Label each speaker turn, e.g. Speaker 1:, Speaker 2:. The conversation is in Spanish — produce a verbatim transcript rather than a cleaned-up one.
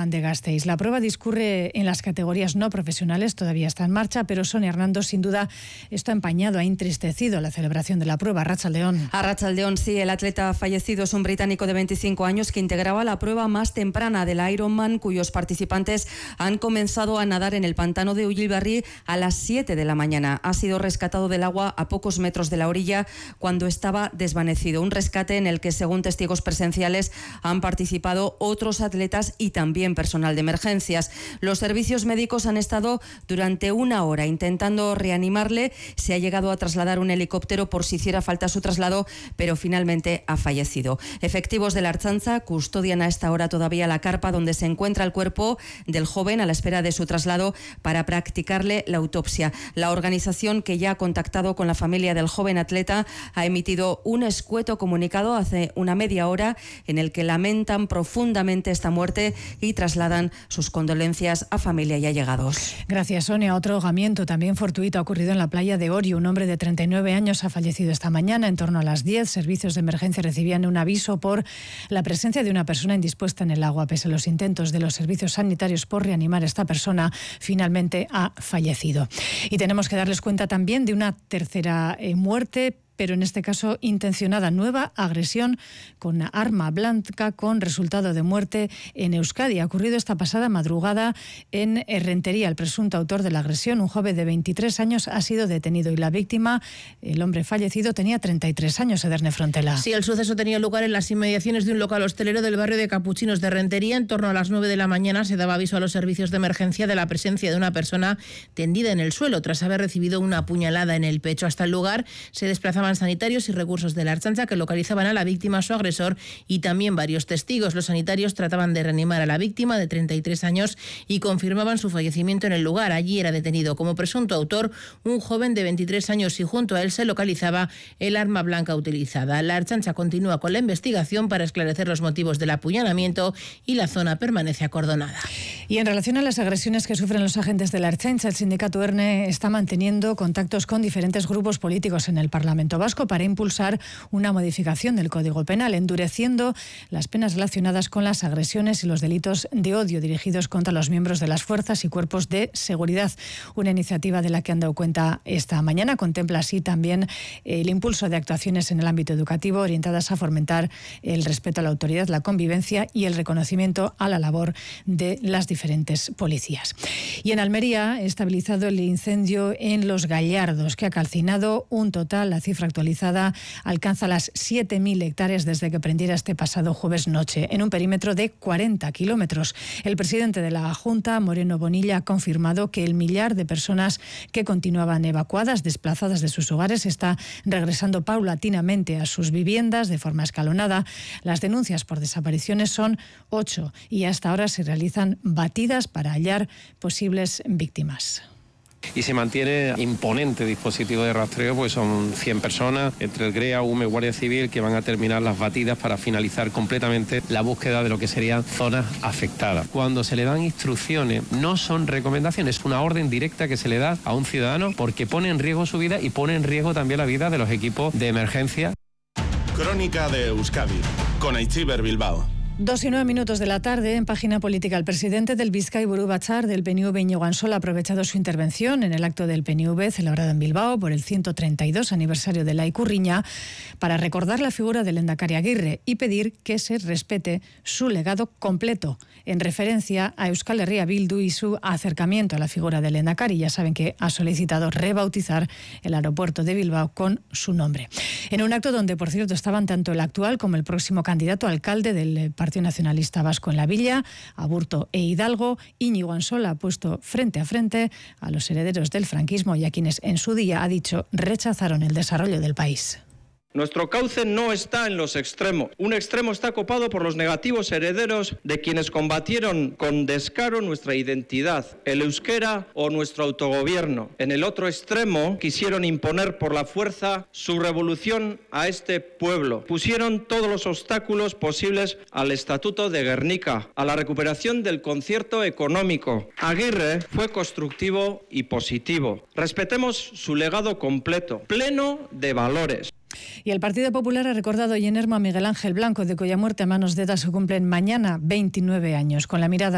Speaker 1: Ironman de Gasteiz. La prueba discurre en las categorías no profesionales, todavía está en marcha, pero Sonia Hernando, sin duda, esto ha empañado, ha entristecido la celebración de la prueba. Arratsaldeon.
Speaker 2: Arratsaldeon, sí, el atleta fallecido es un británico de veinticinco años que integraba la prueba más temprana de la Ironman, cuyos participantes han comenzado a nadar en el pantano de Ullíbarri a las siete de la mañana. Ha sido rescatado del agua a pocos metros de la orilla cuando estaba desvanecido. Un rescate en el que, según testigos presenciales, han participado otros atletas y también personal de emergencias. Los servicios médicos han estado durante una hora intentando reanimarle. Se ha llegado a trasladar un helicóptero por si hiciera falta su traslado, pero finalmente ha fallecido. Efectivos de la Ertzaintza custodian a esta hora todavía la carpa donde se encuentra el cuerpo del joven a la espera de su traslado para practicarle la autopsia. La organización, que ya ha contactado con la familia del joven atleta, ha emitido un escueto comunicado hace una media hora en el que lamentan profundamente esta muerte y trasladan sus condolencias a familia y allegados.
Speaker 1: Gracias, Sonia. Otro ahogamiento también fortuito ha ocurrido en la playa de Orio. Un hombre de treinta y nueve años ha fallecido esta mañana. En torno a las diez, servicios de emergencia recibían un aviso por la presencia de una persona indispuesta en el agua. Pese a los intentos de los servicios sanitarios por reanimar a esta persona, finalmente ha fallecido. Y tenemos que darles cuenta también de una tercera eh, muerte, pero en este caso intencionada, nueva agresión con arma blanca con resultado de muerte en Euskadi. Ha ocurrido esta pasada madrugada en Rentería. El presunto autor de la agresión, un joven de veintitrés años, ha sido detenido y la víctima, el hombre fallecido, tenía treinta y tres años. Ederne Frontela.
Speaker 3: Sí, el suceso tenía lugar en las inmediaciones de un local hostelero del barrio de Capuchinos de Rentería. En torno a las nueve de la mañana se daba aviso a los servicios de emergencia de la presencia de una persona tendida en el suelo tras haber recibido una puñalada en el pecho. Hasta el lugar se desplazaban sanitarios y recursos de la Ertzaintza que localizaban a la víctima, a su agresor y también varios testigos. Los sanitarios trataban de reanimar a la víctima de treinta y tres años y confirmaban su fallecimiento en el lugar. Allí era detenido como presunto autor un joven de veintitrés años y junto a él se localizaba el arma blanca utilizada. La Ertzaintza continúa con la investigación para esclarecer los motivos del apuñalamiento y la zona permanece acordonada.
Speaker 1: Y en relación a las agresiones que sufren los agentes de la Ertzaintza, el sindicato ERNE está manteniendo contactos con diferentes grupos políticos en el Parlamento Vasco para impulsar una modificación del Código Penal, endureciendo las penas relacionadas con las agresiones y los delitos de odio dirigidos contra los miembros de las fuerzas y cuerpos de seguridad. Una iniciativa de la que han dado cuenta esta mañana contempla así también el impulso de actuaciones en el ámbito educativo orientadas a fomentar el respeto a la autoridad, la convivencia y el reconocimiento a la labor de las diferentes policías. Y en Almería, estabilizado el incendio en Los Gallardos, que ha calcinado un total, la cifra actualizada alcanza las siete mil hectáreas desde que prendiera este pasado jueves noche, en un perímetro de cuarenta kilómetros. El presidente de la Junta, Moreno Bonilla, ha confirmado que el millar de personas que continuaban evacuadas, desplazadas de sus hogares, está regresando paulatinamente a sus viviendas de forma escalonada. Las denuncias por desapariciones son ocho y hasta ahora se realizan batidas para hallar posibles víctimas.
Speaker 4: Y se mantiene imponente dispositivo de rastreo, pues son cien personas, entre el GREA, U M E, Guardia Civil, que van a terminar las batidas para finalizar completamente la búsqueda de lo que serían zonas afectadas. Cuando se le dan instrucciones, no son recomendaciones, es una orden directa que se le da a un ciudadano porque pone en riesgo su vida y pone en riesgo también la vida de los equipos de emergencia.
Speaker 5: Crónica de Euskadi, con Aitziber Bilbao.
Speaker 1: Dos y nueve minutos de la tarde, en Página Política, el presidente del Bizkaiburu Batzar del P N V, Íñigo Ansol, ha aprovechado su intervención en el acto del P N V celebrado en Bilbao por el ciento treinta y dos aniversario de la Ikurriña para recordar la figura del Lehendakari Agirre y pedir que se respete su legado completo, en referencia a Euskal Herria Bildu y su acercamiento a la figura del Lehendakari. Ya saben que ha solicitado rebautizar el aeropuerto de Bilbao con su nombre. En un acto donde, por cierto, estaban tanto el actual como el próximo candidato a alcalde del Partido Nacionalista Vasco en la Villa, Aburto e Hidalgo, Íñigo Ansol ha puesto frente a frente a los herederos del franquismo y a quienes en su día, ha dicho, rechazaron el desarrollo del país.
Speaker 6: Nuestro cauce no está en los extremos. Un extremo está copado por los negativos herederos de quienes combatieron con descaro nuestra identidad, el euskera o nuestro autogobierno. En el otro extremo quisieron imponer por la fuerza su revolución a este pueblo. Pusieron todos los obstáculos posibles al Estatuto de Gernika, a la recuperación del concierto económico. Agirre fue constructivo y positivo. Respetemos su legado completo, pleno de valores.
Speaker 1: Y el Partido Popular ha recordado hoy en Ermo a Miguel Ángel Blanco, de cuya muerte a manos de ETA se cumplen mañana veintinueve años. Con la mirada